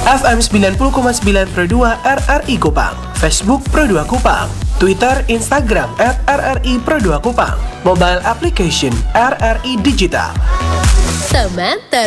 FM 90,9 Pro 2 RRI Kupang, Facebook Pro 2 Kupang, Twitter, Instagram @RRI Pro 2 Kupang, mobile application RRI Digital. Teman